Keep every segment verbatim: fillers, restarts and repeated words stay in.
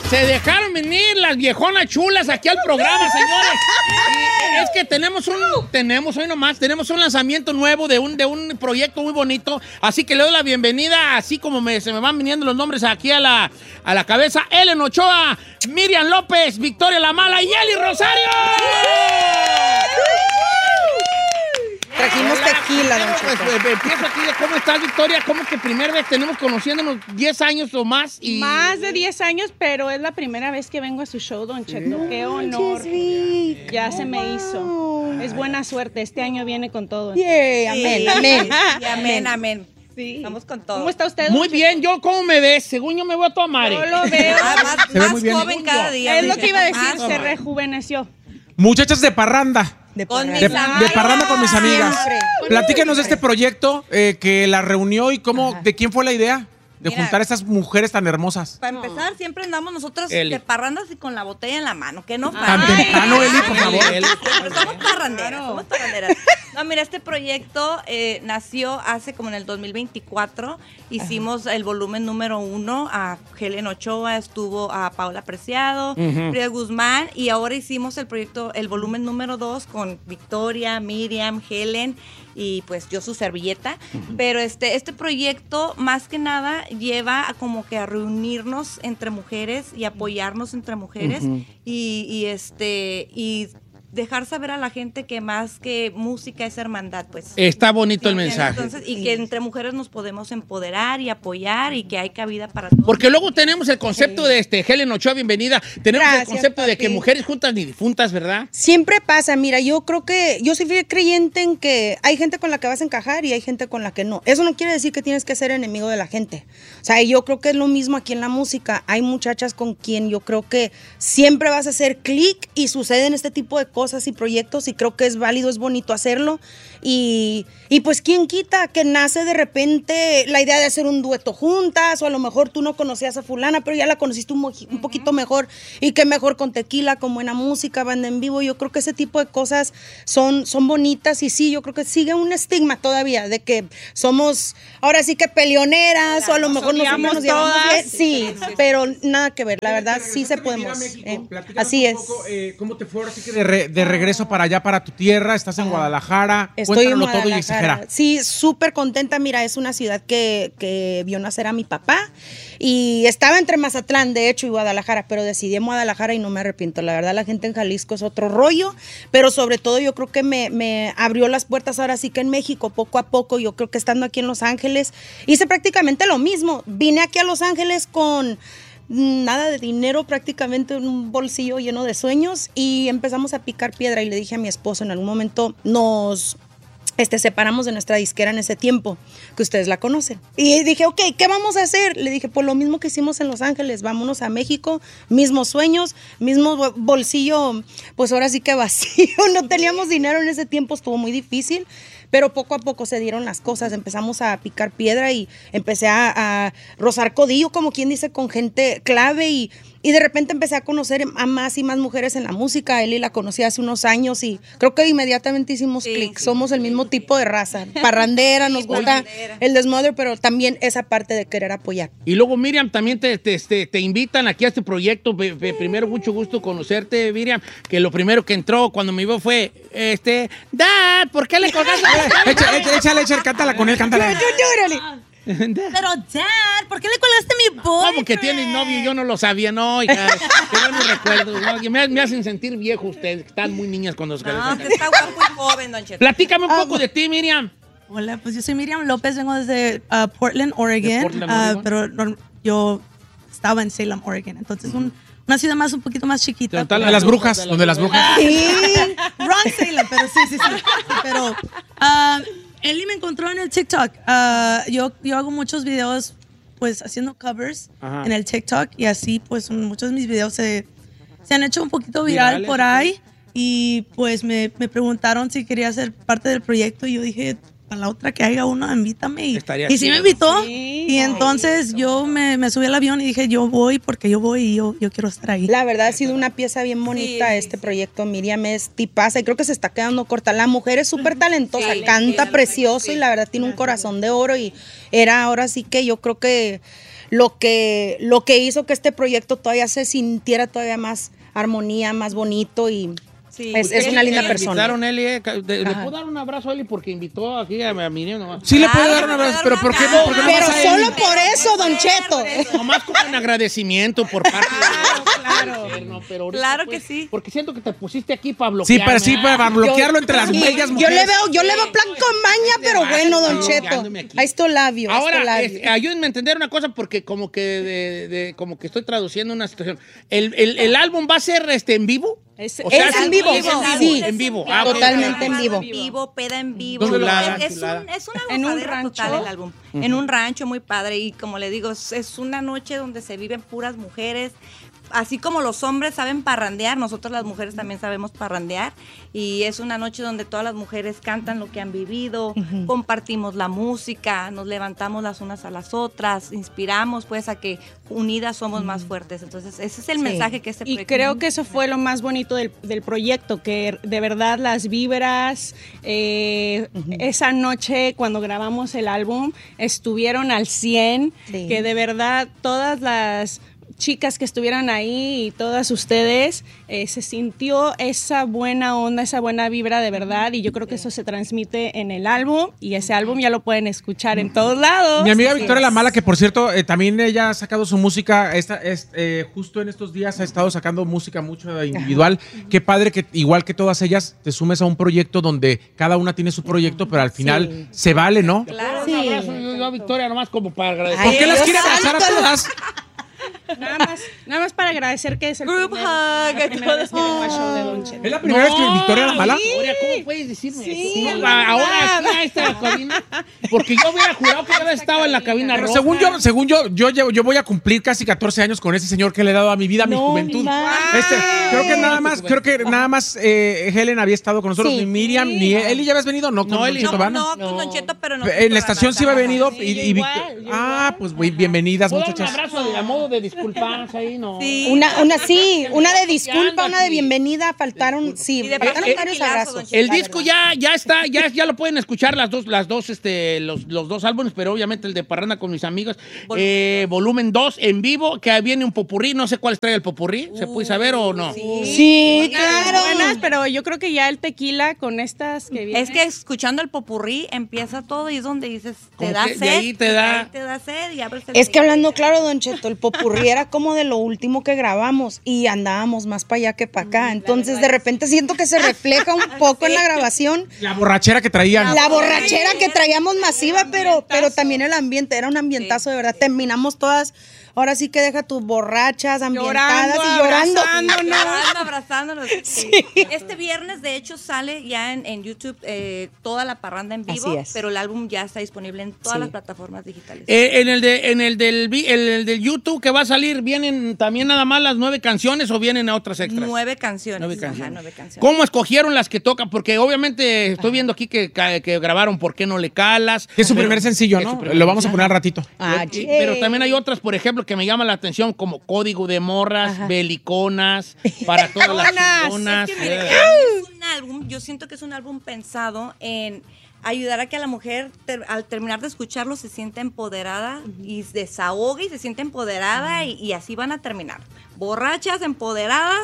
Se dejaron venir las viejonas chulas aquí al programa, señores. Y es que tenemos un, tenemos hoy nomás, tenemos un lanzamiento nuevo de un, de un proyecto muy bonito. Así que le doy la bienvenida, así como me, se me van viniendo los nombres aquí a la, a la cabeza. Ellen Ochoa, Miriam López, Victoria La Mala y Eli Rosario. Trajimos tequila, don Cheto. Pues, pues, empiezo aquí. ¿Cómo estás, Victoria? ¿Cómo que primera vez tenemos conociéndonos diez años o más? Y... Más de diez años, pero es la primera vez que vengo a su show, don Cheto. Sí. Qué honor. Ya se me hizo. Es buena suerte. Este año viene con todo. Yeah, amén, amén. Y amén, amén. Sí. Vamos con todo. ¿Cómo está usted, Muy don bien. Cheto? ¿Yo cómo me ves? Según yo me veo a tu madre. Yo lo veo. Ah, más Se ve muy bien. joven cada día. Es lo que iba a decir. Más Se rejuveneció. Muchachas de parranda. De Con parranda. De, mis amigas. de parranda con mis amigas. Siempre. Platíquenos de este proyecto eh, que la reunió y cómo, Ajá. de quién fue la idea de Mira. juntar a estas mujeres tan hermosas. Para empezar, siempre andamos nosotros Eli. de parrandas y con la botella en la mano, que no Tan falla. temprano, Eli, por favor. Eli. Siempre somos parranderas, somos parranderas. No, mira, este proyecto eh, nació hace como en el dos mil veinticuatro. Hicimos el volumen número uno. A Helen Ochoa, estuvo a Paula Preciado, Ujú. Frida Guzmán, y ahora hicimos el proyecto, el volumen número dos con Victoria, Miriam, Helen y pues yo su servilleta. Uh-huh. Pero este, este proyecto más que nada lleva a como que a reunirnos entre mujeres y apoyarnos entre mujeres. Uh-huh. y, y este y dejar saber a la gente que más que música es hermandad, pues. Está bonito el Sí, mensaje. Entonces, y que entre mujeres nos podemos empoderar y apoyar y que hay cabida para todos. Porque luego tenemos el concepto de este, Helen Ochoa, bienvenida. Tenemos Gracias, el concepto de que papi. mujeres juntas ni difuntas, ¿verdad? Siempre pasa, mira, yo creo que, yo soy fiel creyente en que hay gente con la que vas a encajar y hay gente con la que no. Eso no quiere decir que tienes que ser enemigo de la gente. O sea, yo creo que es lo mismo aquí en la música. Hay muchachas con quien yo creo que siempre vas a hacer clic y suceden este tipo de cosas y proyectos y creo que es válido, es bonito hacerlo. Y, y pues quién quita que nace de repente la idea de hacer un dueto juntas, o a lo mejor tú no conocías a fulana, pero ya la conociste un, moji, un poquito mejor, y que mejor con tequila, con buena música, banda en vivo. Yo creo que ese tipo de cosas son, son bonitas, y sí, yo creo que sigue un estigma todavía de que somos ahora sí que peleoneras, claro, o a lo mejor nos, nos llevamos bien, sí, sí, sí, pero nada que ver, la verdad sí se podemos. Eh, así es. Poco, eh, ¿Cómo te fue ahora sí que de, re, de regreso para allá, para tu tierra? ¿Estás en Guadalajara? Estoy en Cuéntanoslo todo y exagera. Sí, súper contenta. Mira, es una ciudad que, que vio nacer a mi papá y estaba entre Mazatlán, de hecho, y Guadalajara, pero decidí en Guadalajara y no me arrepiento. La verdad, la gente en Jalisco es otro rollo, pero sobre todo yo creo que me, me abrió las puertas ahora sí que en México, poco a poco. Yo creo que estando aquí en Los Ángeles, hice prácticamente lo mismo. Vine aquí a Los Ángeles con nada de dinero, prácticamente un bolsillo lleno de sueños, y empezamos a picar piedra. Y le dije a mi esposo, en algún momento nos este, separamos de nuestra disquera en ese tiempo, que ustedes la conocen, y dije, ok, ¿qué vamos a hacer? Le dije, pues lo mismo que hicimos en Los Ángeles, vámonos a México, mismos sueños, mismo bolsillo, pues ahora sí que vacío. No teníamos dinero en ese tiempo, estuvo muy difícil, pero poco a poco se dieron las cosas, empezamos a picar piedra y empecé a, a rozar codillo, como quien dice, con gente clave, y, y de repente empecé a conocer a más y más mujeres en la música. Eli la conocí hace unos años y creo que inmediatamente hicimos sí, clic, sí, somos el mismo sí, tipo de raza, parrandera, nos gusta parrandera. El desmadre, pero también esa parte de querer apoyar. Y luego, Miriam, también te, te, te, te invitan aquí a este proyecto. Primero, mucho gusto conocerte, Miriam, que lo primero que entró cuando me vio fue, este, Dad, ¿por qué le colgaste? Échale, échale, échale, échale, cántala con él, cántala. Pero, Dad, ¿por qué le colgaste mi boyfriend? ¿Cómo que tienes novio? Yo no lo sabía, no, hija. Yo no recuerdo. No, me, me hacen sentir viejo ustedes, que están muy niñas cuando se No, que está guapo y joven, don Cheto. Platícame un poco de ti, Miriam. Hola, pues yo soy Miriam López, vengo desde uh, Portland, Oregon, Portland, Oregon. Uh, pero no, yo estaba en Salem, Oregon, entonces un, una ciudad más, un poquito más chiquita. De las brujas, donde las brujas. Sí, wrong Salem, pero sí, sí, sí. Pero uh, Eli me encontró en el TikTok. Uh, yo, yo hago muchos videos, pues, haciendo covers Ajá. en el TikTok, y así, pues, muchos de mis videos se, se han hecho un poquito viral Virales, por ahí, sí. Y pues me, me preguntaron si quería ser parte del proyecto, y yo dije, para la otra que haya uno, invítame. Y, y sí me invitó. Sí. Y entonces yo me, me subí al avión y dije, yo voy porque yo voy y yo, yo quiero estar ahí. La verdad ha sido una pieza bien bonita sí, este sí. proyecto. Miriam es tipaza y creo que se está quedando corta. La mujer es súper talentosa, sí, canta precioso sí. y la verdad tiene un corazón de oro, y era ahora sí que yo creo que lo que, lo que hizo que este proyecto todavía se sintiera todavía más armonía, más bonito y Sí. es, es una linda Le persona. invitaron, Eli, eh, ¿Le Ajá. puedo dar un abrazo a Eli? Porque invitó aquí a, a Miriam nomás. Sí le puedo Claro, dar un abrazo, le pero puedo ¿por qué dar no? un ¿Por qué no Pero vas a solo Eli? por eso, Don Cheto. Nomás como un agradecimiento por parte Claro. de no, pero ahorita, Claro pues, que sí. Porque siento que te pusiste aquí para bloquear. Sí, para, sí, para bloquearlo entre las Sí, bellas yo mujeres. le veo, yo le veo plan con maña, pero bueno, Don Cheto. bloqueándome aquí. Ahí está el labio. ahí está el Ahora, labio. es- ayúdenme a entender una cosa porque como que de, de- como que estoy traduciendo una situación. ¿El, el, el álbum va a ser este, en vivo? Es, O sea, Es en vivo, es en vivo, sí. en vivo. Ah, ok, Totalmente ok. en vivo. En vivo, peda en vivo. Chulada, es, es chulada. un, es una En un gozadera rancho. total el álbum. En un rancho muy padre y como le digo, es, es una noche donde se viven puras mujeres. Así como los hombres saben parrandear, nosotros las mujeres también sabemos parrandear y es una noche donde todas las mujeres cantan lo que han vivido, compartimos la música, nos levantamos las unas a las otras, inspiramos pues a que unidas somos más fuertes. Entonces ese es el Sí. mensaje que este Y proyecto- creo que eso fue lo más bonito del, del proyecto, que de verdad las vibras, eh, esa noche cuando grabamos el álbum, estuvieron al cien, Sí. que de verdad todas las chicas que estuvieron ahí y todas ustedes, eh, se sintió esa buena onda, esa buena vibra de verdad y yo creo que eso se transmite en el álbum y ese álbum ya lo pueden escuchar en todos lados. Mi amiga Así Victoria es. La Mala, que por cierto, eh, también ella ha sacado su música, esta, es, eh, justo en estos días ha estado sacando música mucho individual. Qué padre que igual que todas ellas te sumes a un proyecto donde cada una tiene su proyecto, pero al final Sí. se vale, ¿no? Claro. Sí. Un abrazo yo, yo a Victoria nomás como para agradecer. ¿Por qué las Dios quiere abrazar a santo. todas? Nada más, nada más para agradecer que es el Group primer- hug, la primera vez que vengo al show de Don Cheto. ¿Es la primera vez que Victoria La Mala? Victoria, ¿cómo puedes decirme Sí, eso? es No, verdad. ahora aquí a esta cabina. Porque yo hubiera jurado que ya estaba en la cabina Pero roja. según yo, según yo, yo, llevo- yo voy a cumplir casi catorce años con ese señor que le he dado a mi vida, a mi No juventud. más. Este, creo que nada más, creo que nada más eh, Helen había estado con nosotros, Sí. ni Miriam, ni Eli. ¿Ya habías venido? No, con No, Don Eli Cheto no. Vana. No, con Don Cheto, pero no. En la estación sí va venido y, Sí, yo y igual, Victor- yo Ah, igual. pues muy bienvenidas, ¿Puedo dar un muchachas. abrazo de, a modo de disculpas ahí? No. Sí. Una, una sí, una de disculpa, una de aquí. bienvenida, faltaron, sí, Y de faltaron pasar varios tequilazo, abrazos. Don Cheto. El la disco verdad. ya, ya está, ya, ya lo pueden escuchar las dos, las dos, este, los, los dos álbumes, pero obviamente el de Parranda con mis amigos, eh, volumen dos en vivo, que viene un popurrí, no sé cuál trae el popurrí, ¿se puede saber o no? Sí, claro. Buenas, pero yo creo que ya el tequila con estas que vienen. Es que escuchando el popurrí empieza todo y es donde dices, te Como da que sed. de ahí te da- ahí te da sed y abres el Es que hablando claro, Don Cheto, el popurrí era como de lo último que grabamos y andábamos más para allá que para acá. Entonces, de repente siento que se refleja un poco en la grabación La borrachera que traían. la borrachera que traíamos masiva, pero, pero también el ambiente, era un ambientazo de verdad. Terminamos todas, ahora sí que deja tus borrachas, ambientadas Llorando, y llorando. abrazándonos. Abrazando, abrazándonos. Este viernes, de hecho, sale ya en, en YouTube eh, toda la parranda en vivo, Así es. pero el álbum ya está disponible en todas Sí. las plataformas digitales. Eh, en el de, en el del, vi- el, el del YouTube que va a salir, ¿vienen también nada más las nueve canciones o vienen a otras extras? Nueve canciones. Nueve Ajá, canciones. nueve canciones. ¿Cómo escogieron las que tocan? Porque obviamente estoy viendo aquí que, que, que grabaron ¿Por qué no le calas? Que es su Pero- primer sencillo, que es su ¿no? primer Lo vamos a sencillo. poner al ratito. Ah, Y- che. pero también hay otras, por ejemplo, que me llaman la atención, como Código de Morras, Beliconas, para todas las Beliconas. chingonas. Es que, mire, eh. es un álbum, yo siento que es un álbum pensado en ayudar a que a la mujer ter- al terminar de escucharlo se sienta empoderada y desahogue y se sienta empoderada y, y así van a terminar. Borrachas, empoderadas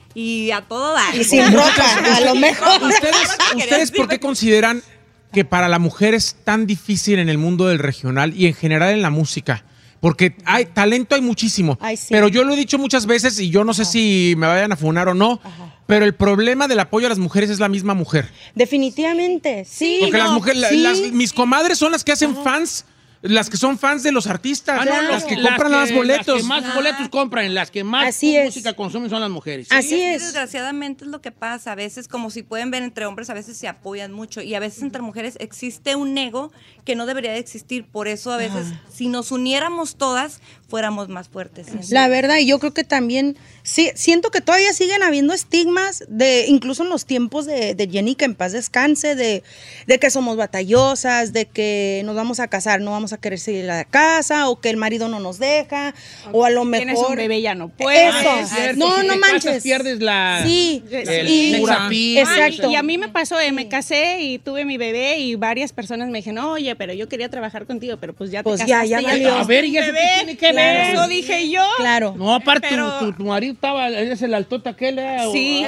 y a todo dar. Y sin ropa, a lo mejor. ¿Ustedes, ¿ustedes por qué consideran que para la mujer es tan difícil en el mundo del regional y en general en la música? Porque hay talento, hay muchísimo. Ay, sí. Pero yo lo he dicho muchas veces y yo no sé si me vayan a funar o no, pero el problema del apoyo a las mujeres es la misma mujer. Definitivamente, sí. Porque las no, mujeres, la- sí. las- mis comadres son las que hacen fans, las que son fans de los artistas, Ah, no, las los- que compran más Las boletos. que más boletos compran, las que más Así es. música consumen son las mujeres. Así Sí, es. Desgraciadamente es lo que pasa. A veces, como si pueden ver entre hombres, a veces se apoyan mucho. Y a veces entre mujeres existe un ego que no debería de existir. Por eso a veces, si nos uniéramos todas, fuéramos más fuertes. La verdad, y yo creo que también, sí, siento que todavía siguen habiendo estigmas, de incluso en los tiempos de, de Jenny, que en paz descanse, de, de que somos batallosas, de que nos vamos a casar, no vamos a querer seguir a la casa, o que el marido no nos deja, o a lo mejor... Tienes un bebé, ya no puedes. Eso. Ah, es cierto, No, si no te manches. casas, pierdes la... Sí, el y- sex appeal, Exacto. Y a mí me pasó, eh, me casé y tuve mi bebé y varias personas me dijeron, oye, pero yo quería trabajar contigo, pero pues ya te Pues casaste. ya, ya y valió. A ver, ¿y eso qué bebé. tiene que Ándale, eso dije yo. Claro. No, aparte, Pero- tu, tu, tu marido estaba, es el altote aquel, ¿eh? O- Sí,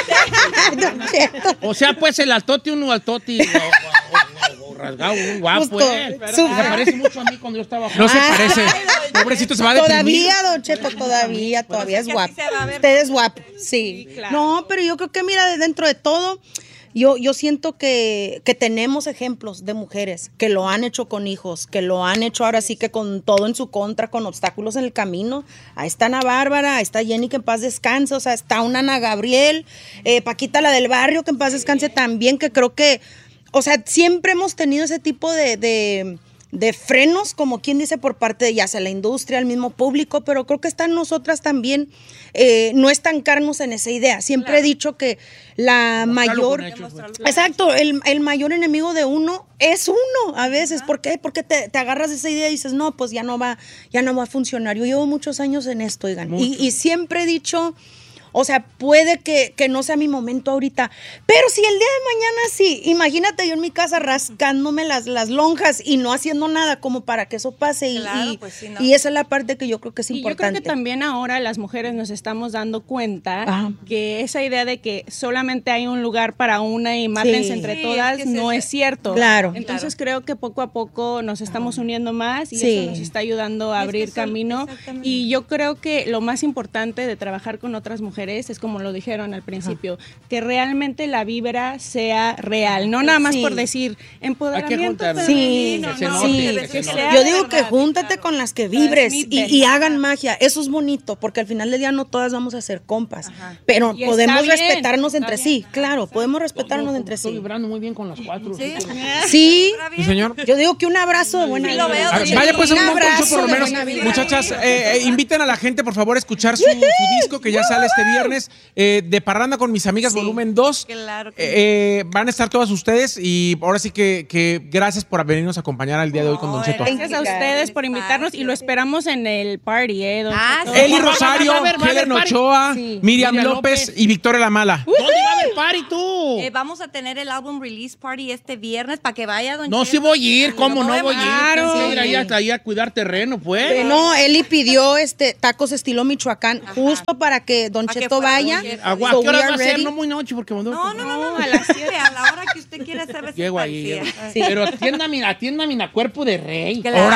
Don Cheto. O sea, pues el altote, uno altote, o, o- o- o rasgado, un guapo, Justo, él. su- Se parece mucho a mí cuando yo estaba No se Ah. parece. Pobrecito, se va a deprimir. Todavía, Don Cheto, todavía, todavía es que guapo. así se va a ver. Usted es guapo, sí. Sí, claro. No, pero yo creo que, mira, de dentro de todo, yo, yo siento que, que tenemos ejemplos de mujeres que lo han hecho con hijos, que lo han hecho ahora sí que con todo en su contra, con obstáculos en el camino. Ahí está Ana Bárbara, ahí está Jenny, que en paz descanse, o sea, está una Ana Gabriel, eh, Paquita, la del barrio, que en paz descanse también, que creo que, o sea, siempre hemos tenido ese tipo de... de de frenos, como quien dice, por parte de ya sea la industria, el mismo público, pero creo que está en nosotras también eh, no estancarnos en esa idea. Siempre Claro. he dicho que la mayor... con hechos, pues. Exacto, el, el mayor enemigo de uno es uno a veces. ¿Por qué? Porque te, te agarras de esa idea y dices, no, pues ya no va, ya no va a funcionar. Yo llevo muchos años en esto, oigan, y, y siempre he dicho... O sea, puede que, que no sea mi momento ahorita, pero si el día de mañana sí, imagínate yo en mi casa rascándome las, las lonjas y no haciendo nada como para que eso pase. Y, Claro, y, pues sí, ¿no? y esa es la parte que yo creo que es Y yo creo importante. que también ahora las mujeres nos estamos dando cuenta Ajá. que esa idea de que solamente hay un lugar para una y mátense Sí. entre Sí, todas es que es no ese- es cierto. Claro. Entonces creo que poco a poco nos estamos uniendo más y Sí. eso nos está ayudando a Es que abrir son- camino. exactamente. Y yo creo que lo más importante de trabajar con otras mujeres es como lo dijeron al principio, que realmente la vibra sea real, no nada más Sí. por decir empoderamiento juntarnos. Sí, femenino, que se no, note, sí. que que se sea note. Yo de digo que verdad. júntate Claro. con las que vibres y, Transmiten. y hagan magia. Eso es bonito, porque al final del día no todas vamos a ser compas. Ajá. Pero Y está podemos bien, respetarnos está entre bien. sí. Claro, podemos respetarnos No, entre estoy sí. vibrando muy bien con las cuatro. Sí. sí. Sí, ¿Está Sí, bien? señor. yo digo que un abrazo de buena Sí, lo vibra. veo, Ah, sí. Vaya pues a un Un concurso abrazo por lo de menos. buena vibra. Muchachas, eh, eh, inviten a la gente por favor a escuchar su, su disco que ya sale este viernes, eh, de Parranda con mis amigas, Sí. volumen dos. Claro que Eh, eh, van a estar todas ustedes y ahora sí que, que gracias por venirnos a acompañar al día de hoy con Don No, Cheto. era- Gracias a ustedes por invitarnos y lo esperamos en el party, ¿eh? Don Ah, Cheto? sí. Eli Va a haber- Rosario, va a haber- va a haber Helen party. Ochoa, Sí. Miriam, Miriam López, López. y Victoria La Mala. ¿Dónde va a haber party tú? Eh, vamos a tener el álbum release party este viernes para que vaya Don No, Cheto. sí voy a ir, ¿cómo no Lo voy a ir? Claro. Tengo que ir ahí hasta ahí a cuidar terreno, pues. Eh, no, Eli pidió este tacos estilo Michoacán justo para que Don Para que Cheto fuera vaya. Don Cheto. Agua, So ¿a qué hora we va a are ser? ready. No muy noche, porque me No, no, no, no, a las siete. a la hora que usted quiera hacer ese Llego ahí. party, llego. sí. Pero atiéndame, atiéndame a cuerpo de rey. Claro.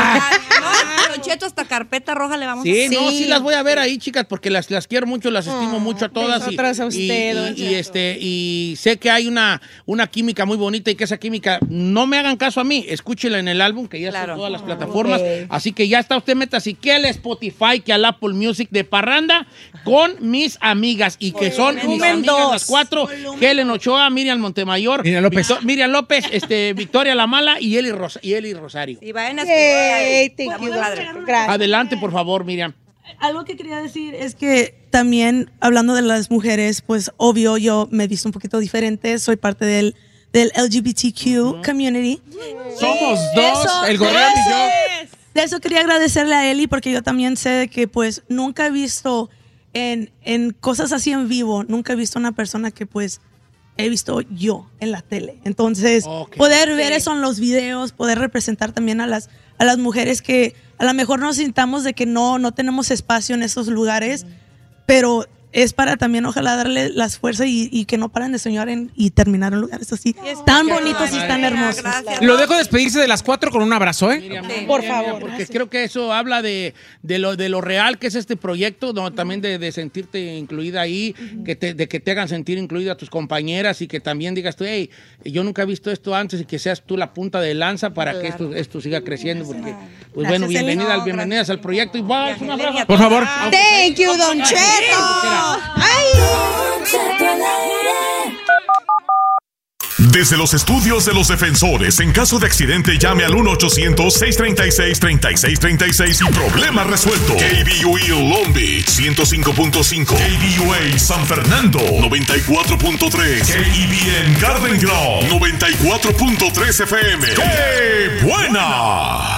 No, Don Cheto, hasta carpeta roja le vamos Sí, a no, Sí. sí las voy a ver ahí, chicas, porque las, las quiero mucho, las estimo mucho a todas. y- nosotras a usted, y, don y- y Cheto. este, y sé que hay una, una química muy bonita y que esa química, no me hagan caso a mí, escúchela en el álbum, que ya está Claro. en todas las plataformas. Ok. Así que ya está, usted meta así que al Spotify, que al Apple Music de Parranda con mis amigas y que son mis Volumen amigas dos. las cuatro, Helen Ochoa, Miriam Montemayor, Miriam López. Victor- Miriam López, este, Victoria La Mala y Eli, Ros- y Eli Rosario. Y vayan a Yay, escuchar. thank Está muy you. padre. Gracias. Adelante, por favor, Miriam. Algo que quería decir es que también hablando de las mujeres, pues obvio yo me he visto un poquito diferente, soy parte del, del L G B T Q community. Somos dos, Eso- el gorrión y yo. De eso quería agradecerle a Eli porque yo también sé de que pues nunca he visto en, en cosas así en vivo, nunca he visto una persona que pues he visto yo en la tele. Entonces, Ok. poder ver eso en los videos, poder representar también a las, a las mujeres que a lo mejor nos sintamos de que no, no tenemos espacio en esos lugares, pero es para también ojalá darle las fuerzas y, y que no paren de soñar en, y terminar en lugares así tan bonitos y tan hermosos. Gracias. Lo dejo despedirse de las cuatro con un abrazo, ¿eh? Miriam, Sí. Miriam, Por Miriam, favor. porque creo que eso habla de, de, lo, de lo real que es este proyecto, ¿no? También de, de sentirte incluida ahí, que te, de que te hagan sentir incluida a tus compañeras y que también digas tú, hey, yo nunca he visto esto antes y que seas tú la punta de lanza para que esto, esto siga creciendo. Porque, pues bueno, Eli. bienvenida, No, bienvenidas gracias. al proyecto. Y va, un abrazo. Por favor. Thank you, Don Cheto. Ay. Desde los estudios de los defensores, en caso de accidente, llame al uno ochocientos, seiscientos treinta y seis, treinta y seis treinta y seis y problema resuelto. K B U E Long Beach, ciento cinco punto cinco. K B U A San Fernando, noventa y cuatro punto tres. K E B N Garden Grove, noventa y cuatro punto tres F M. ¡Qué buena!